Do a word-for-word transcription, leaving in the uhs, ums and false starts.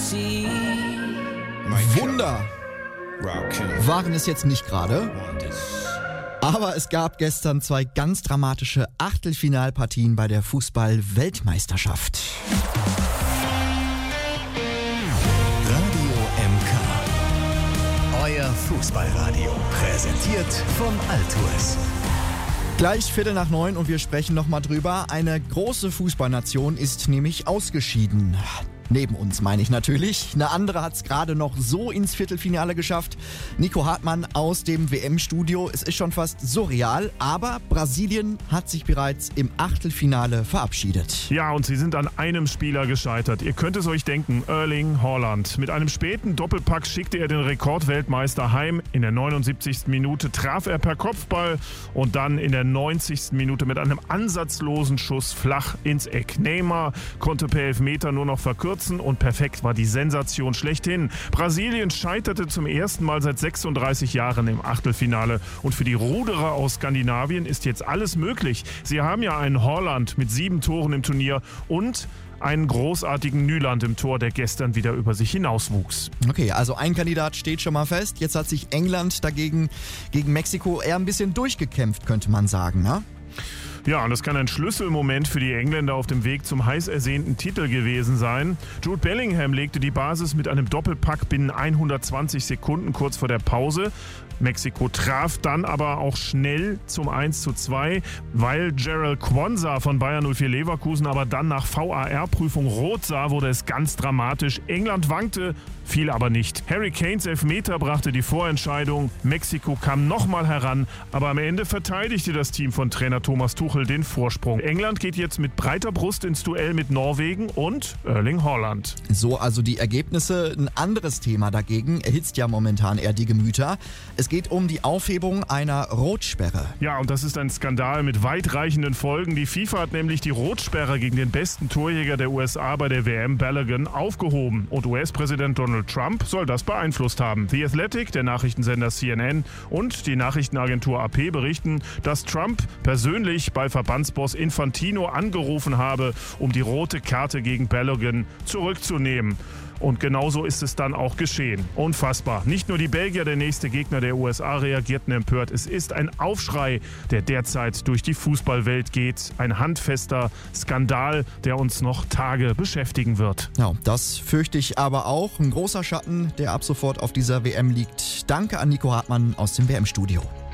Wunder waren es jetzt nicht gerade, aber es gab gestern zwei ganz dramatische Achtelfinalpartien bei der Fußball-Weltmeisterschaft. Radio M K. Euer Fußballradio. Präsentiert von Altours. Gleich Viertel nach neun und wir sprechen nochmal drüber. Eine große Fußballnation ist nämlich ausgeschieden. Neben uns meine ich natürlich. Eine andere hat es gerade noch so ins Viertelfinale geschafft. Nico Hartmann aus dem W M-Studio. Es ist schon fast surreal, aber Brasilien hat sich bereits im Achtelfinale verabschiedet. Ja, und sie sind an einem Spieler gescheitert. Ihr könnt es euch denken, Erling Haaland. Mit einem späten Doppelpack schickte er den Rekordweltmeister heim. In der neunundsiebzigsten Minute traf er per Kopfball und dann in der neunzigsten Minute mit einem ansatzlosen Schuss flach ins Eck. Neymar konnte per Elfmeter nur noch verkürzen und perfekt war die Sensation schlechthin. Brasilien scheiterte zum ersten Mal seit sechsunddreißig Jahren im Achtelfinale und für die Ruderer aus Skandinavien ist jetzt alles möglich. Sie haben ja einen Haaland mit sieben Toren im Turnier und einen großartigen Nyland im Tor, der gestern wieder über sich hinauswuchs. Okay, also ein Kandidat steht schon mal fest. Jetzt hat sich England dagegen gegen Mexiko eher ein bisschen durchgekämpft, könnte man sagen, ne? Ja, und das kann ein Schlüsselmoment für die Engländer auf dem Weg zum heiß ersehnten Titel gewesen sein. Jude Bellingham legte die Basis mit einem Doppelpack binnen hundertzwanzig Sekunden kurz vor der Pause. Mexiko traf dann aber auch schnell zum eins zu zwei, weil Gerald Quansah von Bayer null vier Leverkusen aber dann nach V A R-Prüfung rot sah, wurde es ganz dramatisch. England wankte, fiel aber nicht. Harry Kanes Elfmeter brachte die Vorentscheidung. Mexiko kam nochmal heran, aber am Ende verteidigte das Team von Trainer Thomas Tuchel den Vorsprung. England geht jetzt mit breiter Brust ins Duell mit Norwegen und Erling Haaland. So, also die Ergebnisse. Ein anderes Thema dagegen erhitzt ja momentan eher die Gemüter. Es geht um die Aufhebung einer Rotsperre. Ja, und das ist ein Skandal mit weitreichenden Folgen. Die FIFA hat nämlich die Rotsperre gegen den besten Torjäger der U S A bei der W M, Balogun, aufgehoben. Und U S-Präsident Donald Trump soll das beeinflusst haben. The Athletic, der Nachrichtensender C N N und die Nachrichtenagentur A P berichten, dass Trump persönlich bei Verbandsboss Infantino angerufen habe, um die rote Karte gegen Balogun zurückzunehmen. Und genauso ist es dann auch geschehen. Unfassbar. Nicht nur die Belgier, der nächste Gegner der U S A, reagierten empört. Es ist ein Aufschrei, der derzeit durch die Fußballwelt geht. Ein handfester Skandal, der uns noch Tage beschäftigen wird. Ja, das fürchte ich aber auch. Ein großer Schatten, der ab sofort auf dieser W M liegt. Danke an Nico Hartmann aus dem W M-Studio.